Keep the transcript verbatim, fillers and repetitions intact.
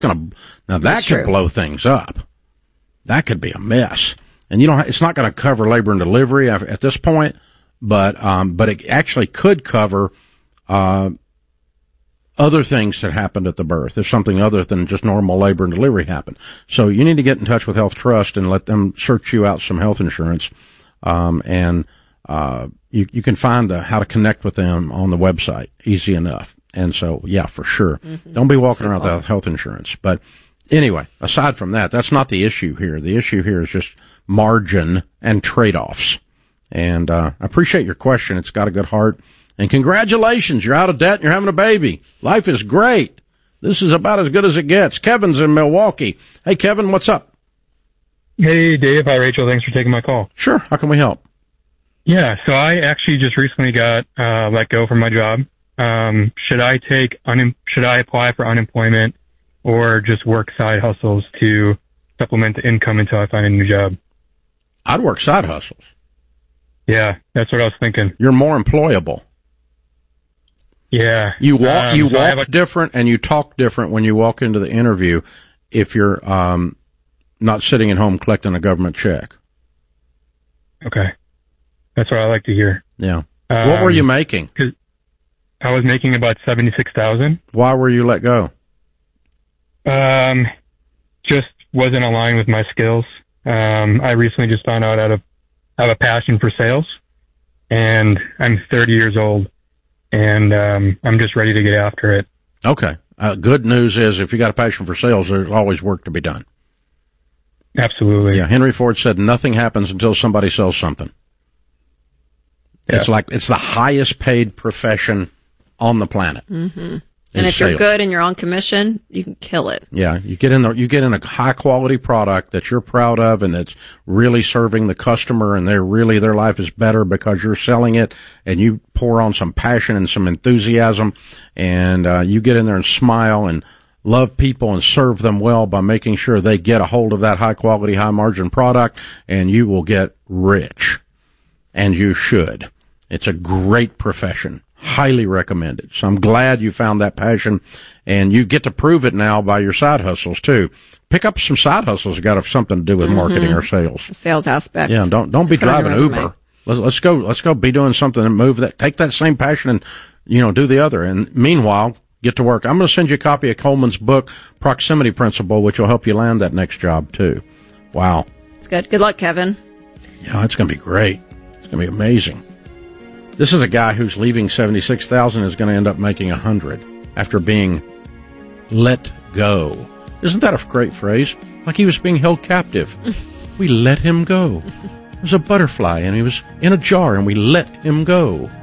gonna, now that That's could true. blow things up. That could be a mess. And you don't, it's not going to cover labor and delivery at, at this point, but, um, but it actually could cover, uh, other things that happened at the birth, if something other than just normal labor and delivery happened. So you need to get in touch with Health Trust and let them search you out some health insurance. Um, and, uh, you, you can find uh, how to connect with them on the website. Easy enough. And so, yeah, for sure. Mm-hmm. Don't be walking around without health insurance. But anyway, aside from that, that's not the issue here. The issue here is just margin and trade-offs. And, uh, I appreciate your question. It's got a good heart. And congratulations, you're out of debt and you're having a baby. Life is great. This is about as good as it gets. Kevin's in Milwaukee. Hey, Kevin, what's up? Hey, Dave. Hi, Rachel. Thanks for taking my call. Sure. How can we help? Yeah, so I actually just recently got uh, let go from my job. Um, should I take un- should I apply for unemployment or just work side hustles to supplement the income until I find a new job? I'd work side hustles. Yeah, that's what I was thinking. You're more employable. Yeah. You walk, um, you so I walk have a- different and you talk different when you walk into the interview if you're, um, not sitting at home collecting a government check. Okay. That's what I like to hear. Yeah. Um, What were you making? Cause I was making about seventy-six thousand. Why were you let go? Um, just wasn't aligned with my skills. Um, I recently just found out out of, I have a passion for sales and I'm thirty years old. And um, I'm just ready to get after it. Okay. Uh, good news is if you got a passion for sales, there's always work to be done. Absolutely. Yeah. Henry Ford said nothing happens until somebody sells something. Yeah. It's like, it's the highest paid profession on the planet. Mm-hmm. And if you're good and you're on commission, you can kill it. Yeah, you get in there, you get in a high quality product that you're proud of and that's really serving the customer and they're really, their life is better because you're selling it and you pour on some passion and some enthusiasm and, uh, you get in there and smile and love people and serve them well by making sure they get a hold of that high quality, high margin product and you will get rich. And you should. It's a great profession. Highly recommended. So I'm glad you found that passion and you get to prove it now by your side hustles too. Pick up some side hustles that got something to do with mm-hmm. marketing or sales. Sales aspect. Yeah, don't don't be driving Uber. Let's let's go let's go be doing something and move that take that same passion and you know do the other. And meanwhile, get to work. I'm going to send you a copy of Coleman's book, Proximity Principle, which will help you land that next job too. Wow. It's good. Good luck, Kevin. Yeah, it's going to be great. It's going to be amazing. This is a guy who's leaving seventy-six thousand is going to end up making one hundred after being let go. Isn't that a great phrase? Like he was being held captive. We let him go. It was a butterfly and he was in a jar and we let him go.